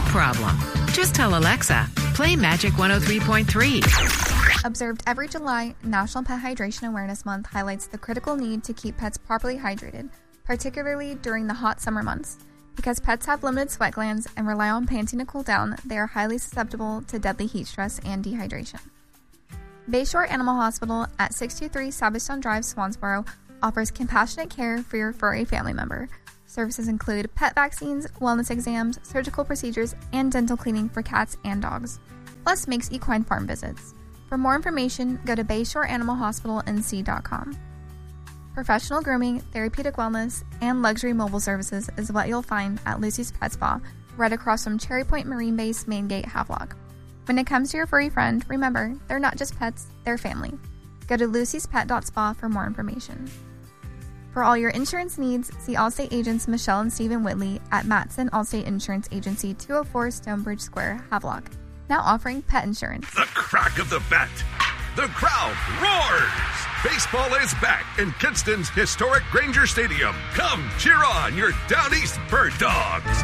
problem. Just tell Alexa, play Magic 103.3. Observed every July, National Pet Hydration Awareness Month highlights the critical need to keep pets properly hydrated, particularly during the hot summer months. Because pets have limited sweat glands and rely on panting to cool down, they are highly susceptible to deadly heat stress and dehydration. Bayshore Animal Hospital at 623 Sabbathstone Drive, Swansboro, offers compassionate care for your furry family member. Services include pet vaccines, wellness exams, surgical procedures, and dental cleaning for cats and dogs, plus makes equine farm visits. For more information, go to BayshoreAnimalHospitalNC.com. Professional grooming, therapeutic wellness, and luxury mobile services is what you'll find at Lucy's Pet Spa, right across from Cherry Point Marine Base Main Gate, Havelock. When it comes to your furry friend, remember, they're not just pets, they're family. Go to lucyspet.spa for more information. For all your insurance needs, see Allstate agents Michelle and Stephen Whitley at Matson Allstate Insurance Agency, 204 Stonebridge Square, Havelock. Now offering pet insurance. The crack of the bat. The crowd roars. Baseball is back in Kinston's historic Granger Stadium. Come cheer on your Down East Bird Dogs.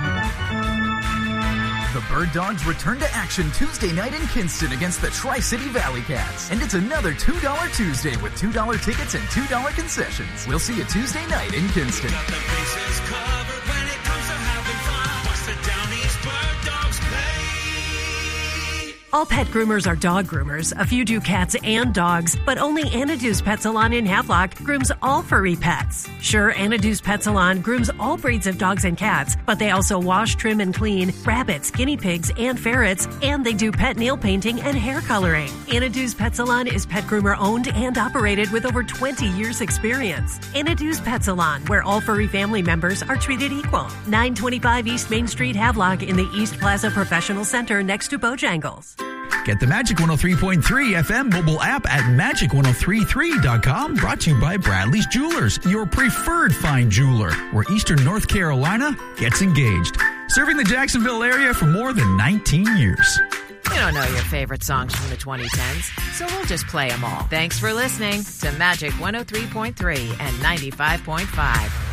The Bird Dogs return to action Tuesday night in Kinston against the Tri-City Valley Cats. And it's another $2 Tuesday with $2 tickets and $2 concessions. We'll see you Tuesday night in Kinston. Got the bases covered when it comes to having fun. Watch the Down East Bird Dogs play. All pet groomers are dog groomers. A few do cats and dogs, but only Anadu's Pet Salon in Havelock grooms all furry pets. Sure, Anadu's Pet Salon grooms all breeds of dogs and cats, but they also wash, trim, and clean rabbits, guinea pigs, and ferrets, and they do pet nail painting and hair coloring. Anadu's Pet Salon is pet groomer owned and operated with over 20 years experience. Anadu's Pet Salon, where all furry family members are treated equal. 925 East Main Street, Havelock, in the East Plaza Professional Center next to Bojangles. Get the Magic 103.3 FM mobile app at magic1033.com. Brought to you by Bradley's Jewelers, your preferred fine jeweler, where Eastern North Carolina gets engaged. Serving the Jacksonville area for more than 19 years. We don't know your favorite songs from the 2010s, so we'll just play them all. Thanks for listening to Magic 103.3 and 95.5.